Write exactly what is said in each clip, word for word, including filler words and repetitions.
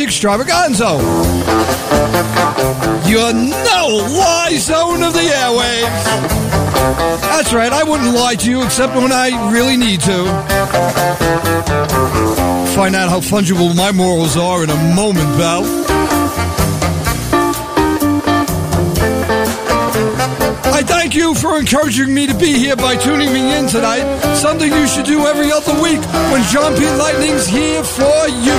extravaganza. Your no-lie zone of the airwaves. That's right, I wouldn't lie to you except when I really need to. Find out how fungible my morals are in a moment, pal. I thank you for encouraging me to be here by tuning me in tonight. Something you should do every other week when John P. Lightning's here for you.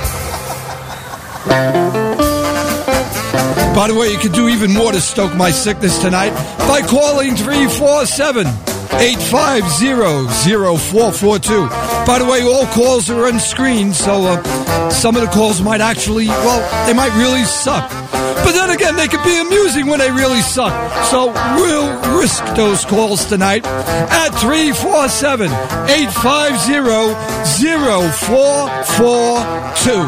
By the way, you can do even more to stoke my sickness tonight by calling three four seven, eight five zero, zero four four two. By the way, all calls are unscreened, so uh, some of the calls might actually, well, they might really suck. But then again, they could be amusing when they really suck. So we'll risk those calls tonight at three four seven, eight five zero, zero four four two.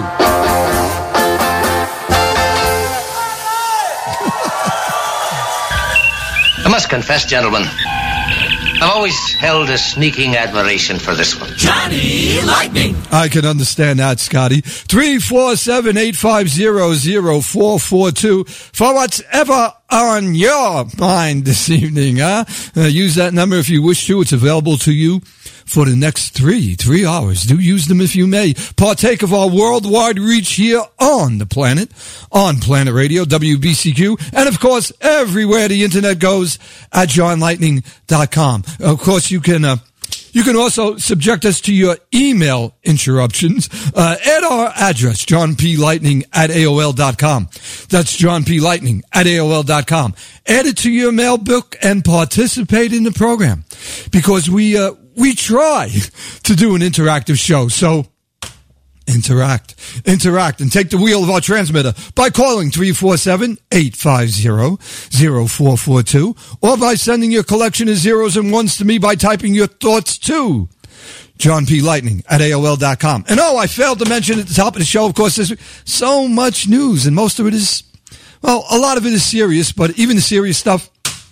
I must confess, gentlemen, I've always held a sneaking admiration for this one. Johnny Lightning. I can understand that, Scotty. three four seven, eight five zero, zero four four two for what's ever on your mind this evening, huh? Uh, use that number if you wish to. It's available to you for the next three, three hours. Do use them if you may. Partake of our worldwide reach here on the planet, on Planet Radio, W B C Q, and of course, everywhere the internet goes at john lightning dot com. Of course, you can, uh, you can also subject us to your email interruptions uh, at our address, john p lightning at A O L dot com. That's john p lightning at A O L dot com. Add it to your mail book and participate in the program because we, uh, we try to do an interactive show. So interact, interact, and take the wheel of our transmitter by calling three four seven, eight five zero, zero four four two or by sending your collection of zeros and ones to me by typing your thoughts to john p lightning at A O L dot com. And oh, I failed to mention at the top of the show, of course, there's so much news, and most of it is, well, a lot of it is serious, but even the serious stuff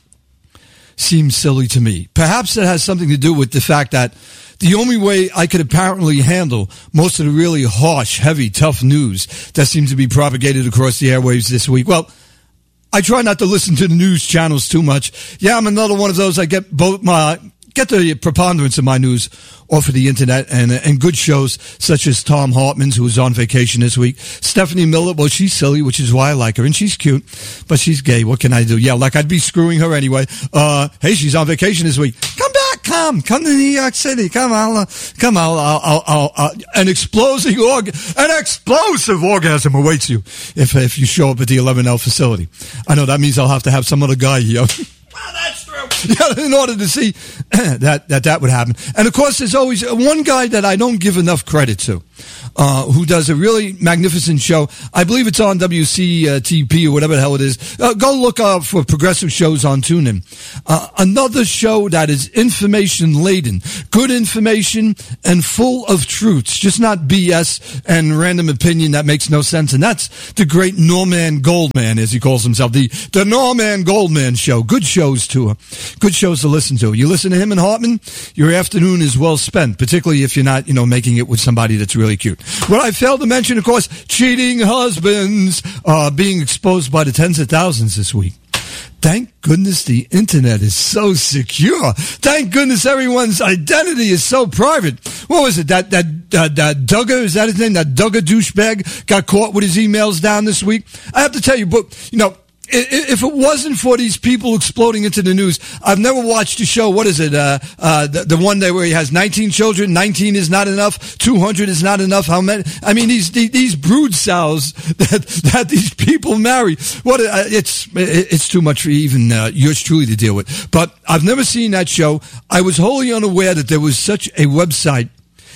seems silly to me. Perhaps it has something to do with the fact that the only way I could apparently handle most of the really harsh, heavy, tough news that seems to be propagated across the airwaves this week, well, I try not to listen to the news channels too much. Yeah, I'm another one of those. I get both my get the preponderance of my news off of the internet and and good shows such as Tom Hartman's, who was on vacation this week. Stephanie Miller, well, she's silly, which is why I like her, and she's cute, but she's gay. What can I do? Yeah, like I'd be screwing her anyway. Uh, hey, she's on vacation this week. Come back, come, come to New York City. Come, I'll, uh, come, I'll, I'll, I'll, I'll uh, an explosive org, an explosive orgasm awaits you if if you show up at the eleven L facility. I know that means I'll have to have some other guy here. Well, that's true. Yeah, in order to see that, that that would happen. And, of course, there's always one guy that I don't give enough credit to, uh, who does a really magnificent show. I believe it's on W C T P or whatever the hell it is. Uh, go look up for progressive shows on TuneIn. Uh, another show that is information-laden, good information and full of truths, just not B S and random opinion that makes no sense. And that's the great Norman Goldman, as he calls himself, the, the Norman Goldman Show. Good shows to him. Good shows to listen to. You listen to him and Hartman, your afternoon is well spent, particularly if you're not, you know, making it with somebody that's really cute. What I failed to mention, of course, cheating husbands uh, being exposed by the tens of thousands this week. Thank goodness the internet is so secure. Thank goodness everyone's identity is so private. What was it? That that uh, that Duggar, is that his name? That Duggar douchebag got caught with his emails down this week. I have to tell you, but you know, if it wasn't for these people exploding into the news, I've never watched a show. What is it? Uh, uh, the, the one there where he has nineteen children. nineteen is not enough. two hundred is not enough. How many? I mean, these these, these brood sows that that these people marry. What? Uh, it's it's too much for even uh, yours truly to deal with. But I've never seen that show. I was wholly unaware that there was such a website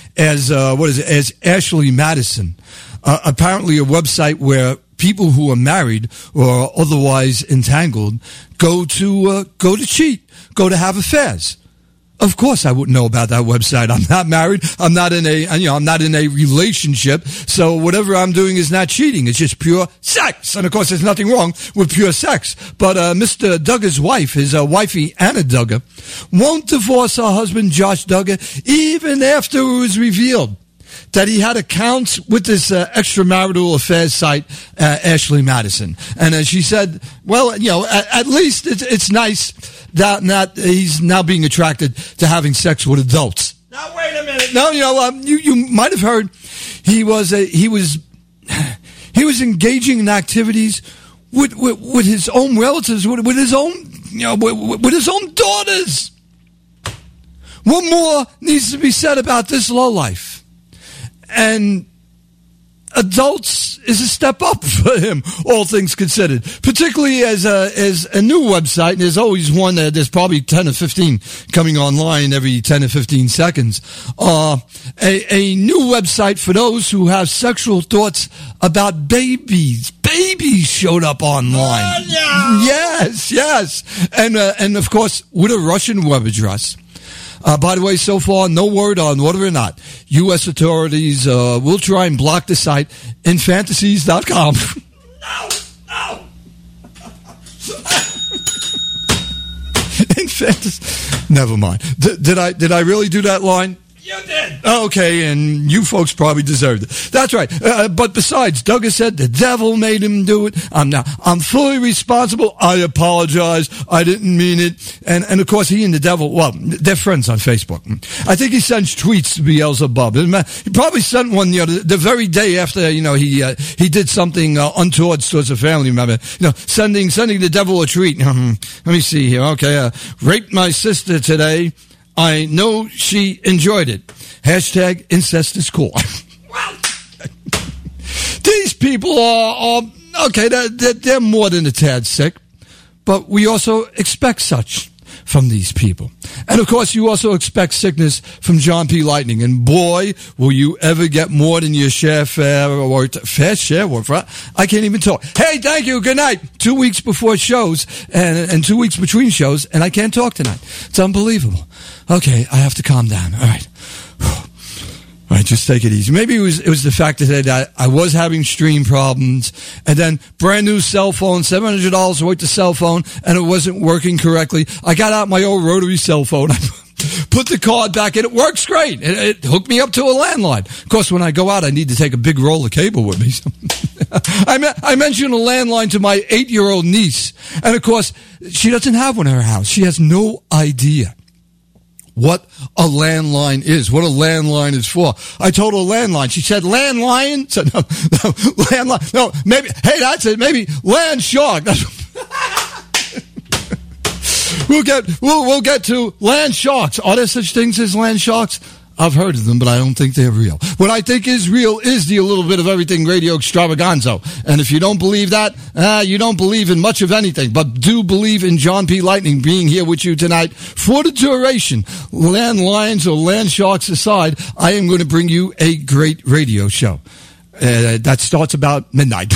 as uh, what is it? As Ashley Madison. Uh, apparently, a website where people who are married or otherwise entangled go to uh, go to cheat, go to have affairs. Of course, I wouldn't know about that website. I'm not married. I'm not in a you know I'm not in a relationship. So whatever I'm doing is not cheating. It's just pure sex. And of course, there's nothing wrong with pure sex. But uh, Mister Duggar's wife, his uh, wifey Anna Duggar, won't divorce her husband Josh Duggar even after it was revealed that he had accounts with this uh, extramarital affairs site, uh, Ashley Madison. And as she said, well, you know, at, at least it's, it's nice that not, he's now being attracted to having sex with adults. Now, wait a minute. No, you know, um, you, you might have heard he was a, he was, he was engaging in activities with, with, with his own relatives, with, with his own, you know, with, with his own daughters. What more needs to be said about this lowlife? And adults is a step up for him, all things considered. Particularly as a, as a new website, and there's always one that there's probably ten or fifteen coming online every ten or fifteen seconds. Uh, a, a new website for those who have sexual thoughts about babies. Babies showed up online. Oh, no. Yes, yes. And, uh, and of course, with a Russian web address. Uh, by the way, so far, no word on whether or not U S authorities uh, will try and block the site in fantasies dot com. No, no. In fantasy. Never mind. D- did I did I really do that line? You did. Okay, and you folks probably deserved it. That's right. Uh, but besides, Doug has said the devil made him do it. I'm now. I'm fully responsible. I apologize. I didn't mean it. And and of course, he and the devil. Well, they're friends on Facebook. I think he sends tweets to Beelzebub. He probably sent one, you know, the, the very day after, you know, he uh, he did something uh, untoward towards a family member. You know, sending sending the devil a tweet. Let me see here. Okay, uh, raped my sister today. I know she enjoyed it. Hashtag incest is cool. These people are, are okay, they're, they're more than a tad sick, but we also expect such from these people. And of course, you also expect sickness from John P. Lightning. And boy, will you ever get more than your share, fair, or fair share. Or, I can't even talk. Hey, thank you. Good night. Two weeks before shows and, and two weeks between shows, and I can't talk tonight. It's unbelievable. Okay, I have to calm down. All right. All right, just take it easy. Maybe it was it was the fact that I, I was having stream problems, and then brand new cell phone, seven hundred dollars worth of cell phone, and it wasn't working correctly. I got out my old rotary cell phone. I put the card back in. It works great. It, it hooked me up to a landline. Of course, when I go out, I need to take a big roll of cable with me. I, me- I mentioned a landline to my eight-year-old niece, and of course, she doesn't have one in her house. She has no idea what a landline is, what a landline is for. I told her landline. She said, landline? I said, no, no, landline. No, maybe, hey, that's it. Maybe land shark. That's, we'll get, we'll, we'll get to land sharks. Are there such things as land sharks? I've heard of them, but I don't think they're real. What I think is real is the A Little Bit of Everything Radio Extravaganza. And if you don't believe that, uh, you don't believe in much of anything, but do believe in John P. Lightning being here with you tonight for the duration. Land lions or land sharks aside, I am going to bring you a great radio show. Uh, that starts about midnight.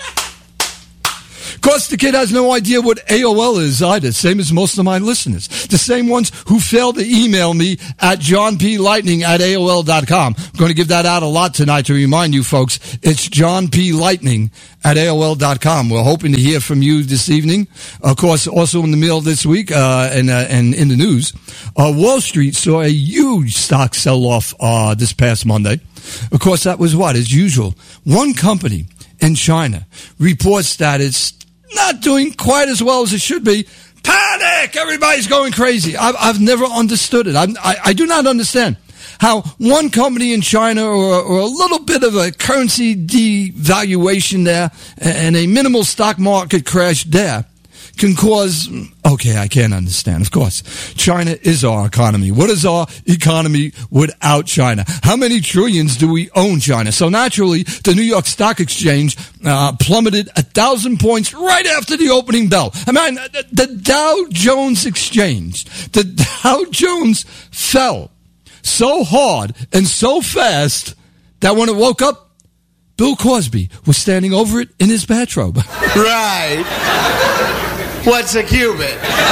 Of course, the kid has no idea what A O L is either, same as most of my listeners. The same ones who failed to email me at johnplightning at A O L dot com. I'm going to give that out a lot tonight to remind you folks, it's johnplightning at A O L dot com. We're hoping to hear from you this evening. Of course, also in the mail this week uh, and, uh, and in the news, uh, Wall Street saw a huge stock sell-off uh, this past Monday. Of course, that was what? As usual, one company in China reports that it's not doing quite as well as it should be. Panic! Everybody's going crazy. I've, I've never understood it. I'm, I, I do not understand how one company in China or, or a little bit of a currency devaluation there and a minimal stock market crash there can cause, okay, I can't understand. Of course, China is our economy. What is our economy without China? How many trillions do we own China? So naturally, the New York Stock Exchange uh, plummeted a thousand points right after the opening bell. I mean, the, the Dow Jones Exchange, the Dow Jones fell so hard and so fast that when it woke up, Bill Cosby was standing over it in his bathrobe. Right. What's a cubit?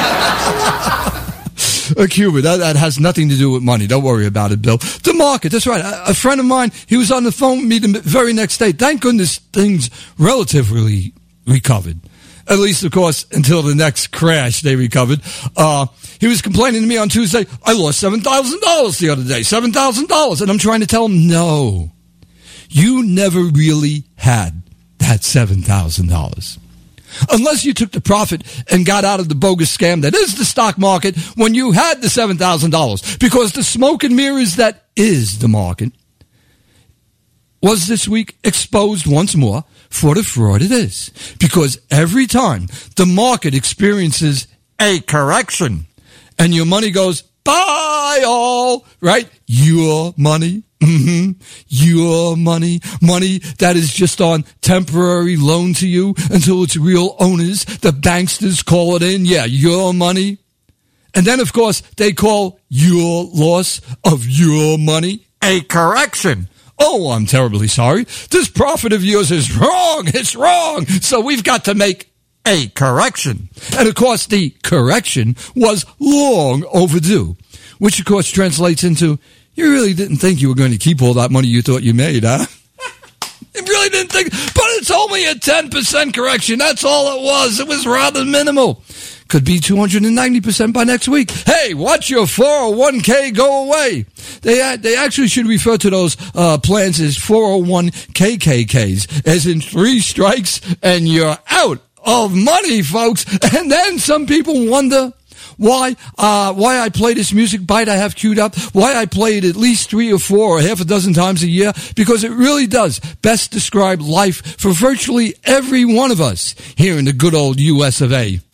A cubit. That, that has nothing to do with money. Don't worry about it, Bill. The market. That's right. A, a friend of mine, he was on the phone with me the very next day. Thank goodness things relatively recovered. At least, of course, until the next crash, they recovered. Uh, he was complaining to me on Tuesday, I lost seven thousand dollars the other day, seven thousand dollars. And I'm trying to tell him, no, you never really had that seven thousand dollars. Unless you took the profit and got out of the bogus scam that is the stock market when you had the seven thousand dollars. Because the smoke and mirrors that is the market was this week exposed once more for the fraud it is. Because every time the market experiences a correction and your money goes, bye all, right? Your money, mm-hmm, your money, money that is just on temporary loan to you until its real owners, the banksters, call it in. Yeah, your money. And then, of course, they call your loss of your money a correction. Oh, I'm terribly sorry. This profit of yours is wrong. It's wrong. So we've got to make a correction. And, of course, the correction was long overdue, which, of course, translates into, you really didn't think you were going to keep all that money you thought you made, huh? You really didn't think, but it's only a ten percent correction. That's all it was. It was rather minimal. Could be two hundred ninety percent by next week. Hey, watch your four oh one k go away. They they actually should refer to those uh, plans as four oh one k K Ks, as in three strikes and you're out of money, folks. And then some people wonder why uh, why I play this music bite I have queued up, why I play it at least three or four or half a dozen times a year, because it really does best describe life for virtually every one of us here in the good old U S of A.